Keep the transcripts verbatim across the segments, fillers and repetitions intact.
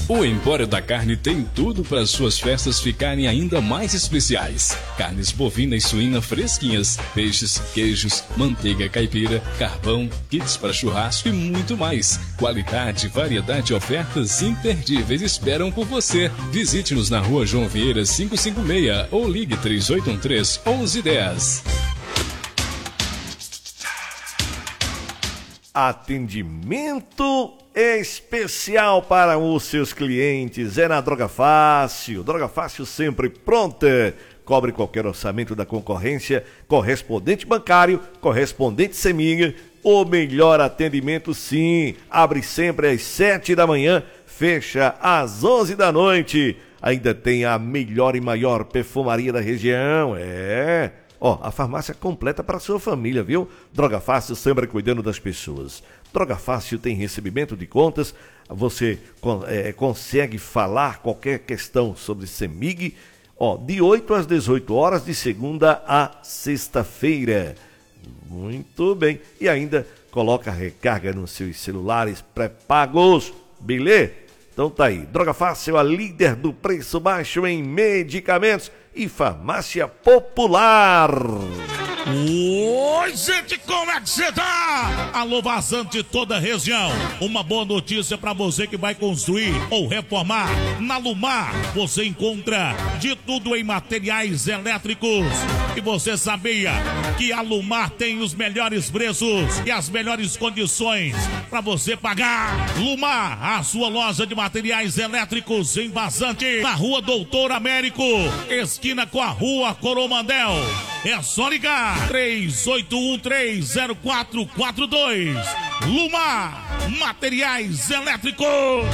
O Empório da Carne tem tudo para suas festas ficarem ainda mais especiais. Carnes bovina e suína fresquinhas, peixes, queijos, manteiga caipira, carvão, kits para churrasco e muito mais. Qualidade, variedade e ofertas imperdíveis esperam por você. Visite-nos na rua João Vieira quinhentos e cinquenta e seis ou ligue três oito um três, onze um zero. Atendimento especial para os seus clientes é na Droga Fácil. Droga Fácil sempre pronta. Cobre qualquer orçamento da concorrência, correspondente bancário, correspondente Semig. O melhor atendimento, sim. Abre sempre às sete da manhã, fecha às onze da noite. Ainda tem a melhor e maior perfumaria da região. É... Ó, a farmácia completa para sua família, viu? Droga Fácil, sempre cuidando das pessoas. Droga Fácil tem recebimento de contas, você é, consegue falar qualquer questão sobre Semig, ó, de oito às dezoito horas, de segunda a sexta-feira. Muito bem. E ainda coloca recarga nos seus celulares pré-pagos, beleza? Então tá aí. Droga Fácil, a líder do preço baixo em medicamentos e farmácia popular. Oi, gente, como é que você tá? Alô, vazante de toda a região. Uma boa notícia para você que vai construir ou reformar. Na Lumar, você encontra de tudo em materiais elétricos. E você sabia que a Lumar tem os melhores preços e as melhores condições para você pagar? Lumar, a sua loja de materiais elétricos em Vazante, na rua Doutor Américo, esquina com a rua Coromandel. É só ligar três oito um três zero quatro quatro dois. Lumar, materiais elétricos.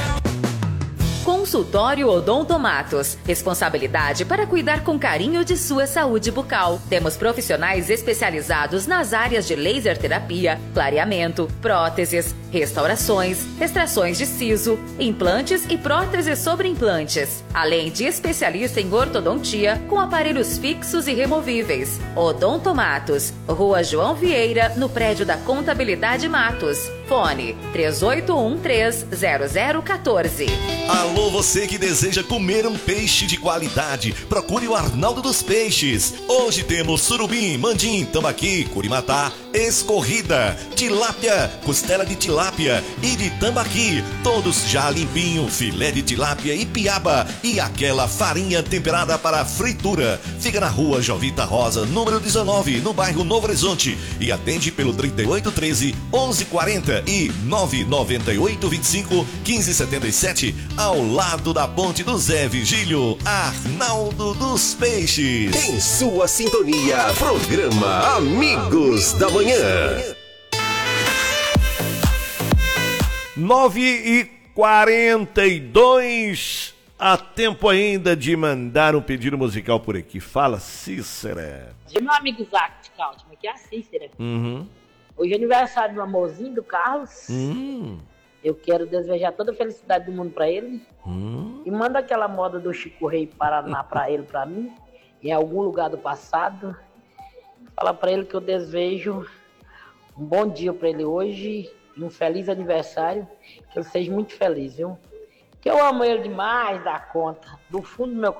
Consultório Odontomatos. Responsabilidade para cuidar com carinho de sua saúde bucal. Temos profissionais especializados nas áreas de laser terapia, clareamento, próteses, restaurações, extrações de siso, implantes e próteses sobre implantes. Além de especialista em ortodontia com aparelhos fixos e removíveis. Odontomatos. Rua João Vieira, no prédio da Contabilidade Matos. Fone três oito um três zero zero um quatro. Alô, você que deseja comer um peixe de qualidade, procure o Arnaldo dos Peixes. Hoje temos surubim, mandim, tambaqui, curimatá, escorrida, tilápia, costela de tilápia e de tambaqui, todos já limpinho, filé de tilápia e piaba e aquela farinha temperada para fritura. Fica na rua Jovita Rosa, número dezenove, no bairro Novo Horizonte, e atende pelo trinta e oito treze, onze quarenta e nove nove oito vinte e cinco, quinze setenta e sete, ao lado da ponte do Zé Vigílio. Arnaldo dos Peixes. Em sua sintonia, programa Amigos da Manhã. nove e quarenta e dois. Há tempo ainda de mandar um pedido musical por aqui. Fala, Cícera. Meu amigo Isaac de Cáutimo, aqui é a Cícera. Uhum. Hoje é aniversário do amorzinho do Carlos. Hum. Eu quero desejar toda a felicidade do mundo pra ele. Hum. E manda aquela moda do Chico Rei Paraná pra ele, pra mim, em algum lugar do passado. Fala pra ele que eu desejo um bom dia pra ele hoje e um feliz aniversário. Que ele seja muito feliz, viu? Que eu amo ele demais da conta, do fundo do meu coração.